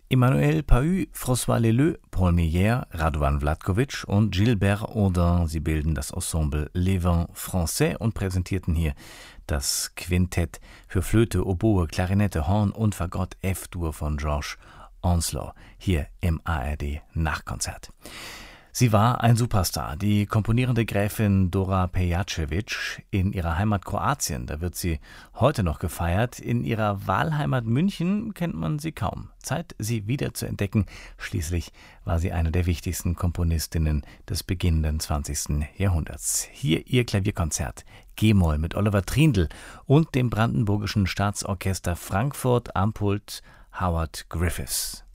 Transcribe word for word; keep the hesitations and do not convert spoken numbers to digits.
Emmanuel Pahud, François Leleux, Paul Meyer, Radovan Vlatkovic und Gilbert Audin, sie bilden das Ensemble Les Vents Français und präsentierten hier das Quintett für Flöte, Oboe, Klarinette, Horn und Fagott F-Dur von George Onslow hier im A R D Nachkonzert. Sie war ein Superstar, die komponierende Gräfin Dora Pejacevic in ihrer Heimat Kroatien. Da wird sie heute noch gefeiert. In ihrer Wahlheimat München kennt man sie kaum. Zeit, sie wieder zu entdecken. Schließlich war sie eine der wichtigsten Komponistinnen des beginnenden zwanzigsten Jahrhunderts. Hier ihr Klavierkonzert G-Moll mit Oliver Trindl und dem Brandenburgischen Staatsorchester Frankfurt am Pult Howard Griffiths.